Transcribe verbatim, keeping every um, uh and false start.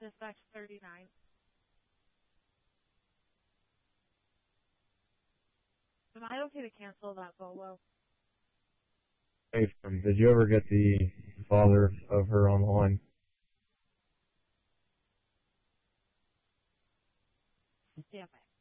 Dispatch thirty-nine. Am I okay to cancel that Volvo? Hey, um, did you ever get the father of her on the line? Damn it.